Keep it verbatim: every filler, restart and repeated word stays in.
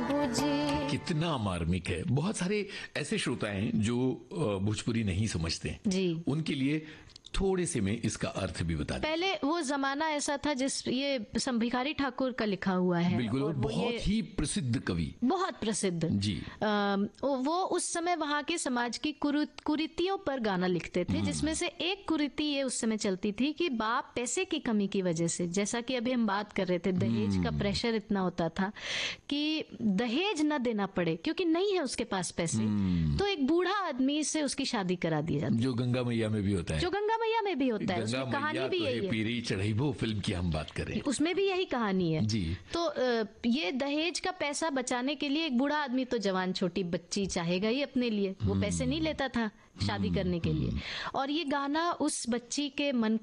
बाबूजी। कितना मार्मिक है। बहुत सारे ऐसे श्रोता हैं जो भोजपुरी नहीं समझते जी, उनके लिए थोड़े से में इसका अर्थ भी बता दें। पहले वो जमाना ऐसा था जिस ये संभिखारी ठाकुर का लिखा हुआ है। बिल्कुल, और बहुत ही प्रसिद्ध कवि, बहुत प्रसिद्ध जी। आ, वो उस समय वहाँ के समाज की कुरीतियों पर गाना लिखते थे, जिसमें से एक कुरीति ये उस समय चलती थी कि बाप पैसे की कमी की वजह से, जैसा कि अभी हम बात कर रहे थे, दहेज का प्रेशर इतना होता था कि दहेज न देना पड़े क्योंकि नहीं है उसके पास पैसे, तो एक बूढ़ा आदमी से उसकी शादी करा दी जाती, जो गंगा मैया में भी होता है, जो गंगा मैया में भी होता है। उसमें कहानी भी तो यही है। पीरी चढ़ई वो फिल्म की हम बात करें, उसमें भी यही कहानी है जी। तो ये दहेज का पैसा बचाने के लिए एक बूढ़ा आदमी तो जवान छोटी बच्ची चाहेगा ही अपने लिए, वो पैसे नहीं लेता था शादी करने के लिए, और ये गाना उस बच्ची के मन